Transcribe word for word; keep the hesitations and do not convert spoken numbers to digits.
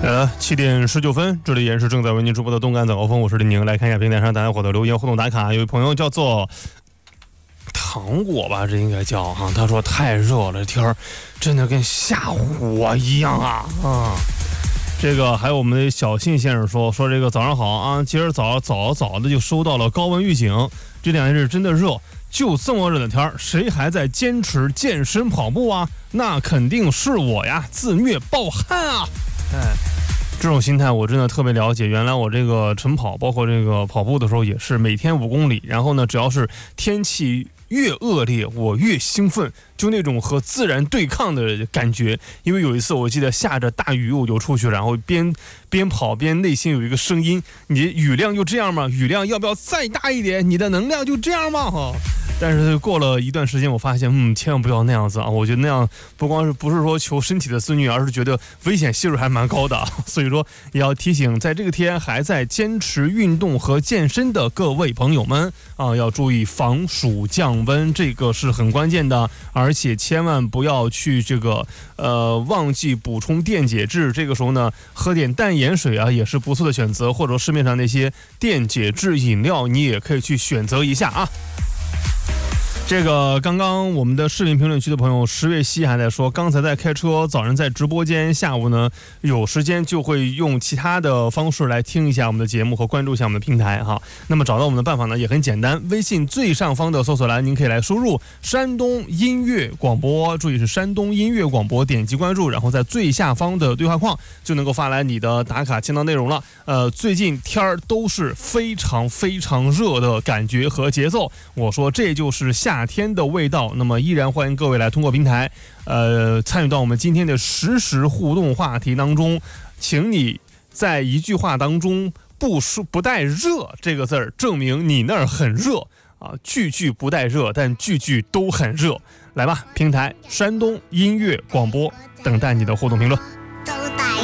呃，七点十九分，这里也是正在为您直播的动感早高峰，我是林宁。来看一下平台上大家伙的留言互动打卡，有位朋友叫做糖果吧，这应该叫啊，他说太热了，天儿真的跟下火一样啊啊！这个还有我们的小信先生说说这个早上好啊，今儿早早早的就收到了高温预警，这两天是真的热。就这么热的天儿，谁还在坚持健身跑步啊？那肯定是我呀，自虐暴汗啊！哎，这种心态我真的特别了解。原来我这个晨跑，包括这个跑步的时候，也是每天五公里。然后呢，只要是天气越恶劣，我越兴奋，就那种和自然对抗的感觉。因为有一次我记得下着大雨，我就出去，然后边边跑边内心有一个声音：你雨量就这样吗？雨量要不要再大一点？你的能量就这样吗？哈。但是过了一段时间，我发现，嗯，千万不要那样子啊！我觉得那样不光是不是说求身体的自虐，而是觉得危险系数还蛮高的。所以说，也要提醒在这个天还在坚持运动和健身的各位朋友们啊，要注意防暑降温，这个是很关键的。而且千万不要去这个呃忘记补充电解质，这个时候呢，喝点淡盐水啊也是不错的选择，或者市面上那些电解质饮料，你也可以去选择一下啊。这个刚刚我们的视频评论区的朋友十月西还在说，刚才在开车，早上在直播间，下午呢有时间就会用其他的方式来听一下我们的节目和关注一下我们的平台哈。那么找到我们的办法呢也很简单，微信最上方的搜索栏您可以来输入山东音乐广播，注意是山东音乐广播，点击关注，然后在最下方的对话框就能够发来你的打卡签到内容了。呃，最近天儿都是非常非常热的感觉和节奏，我说这就是夏天的味道。那么依然欢迎各位来通过平台呃参与到我们今天的实时互动话题当中，请你在一句话当中不说不带热这个字儿，证明你那儿很热啊，句句不带热，但句句都很热。来吧，平台山东音乐广播，等待你的互动评论。